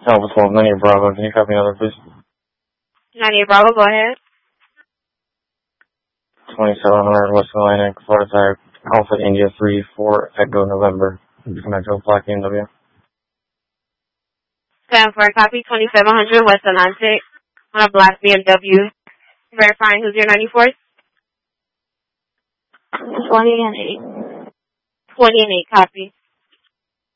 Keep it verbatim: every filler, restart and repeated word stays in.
Alpha twelve, ninety Bravo. Can you copy another, please? ninety Bravo, go ahead. twenty-seven hundred West Atlantic, Florida Tire, Alpha India three four Echo November. Metro Black B M W. Stand for a copy, twenty-seven hundred West Atlantic on a black B M W. Verifying who's your ninety-fourth? twenty and eight. twenty and eight, copy.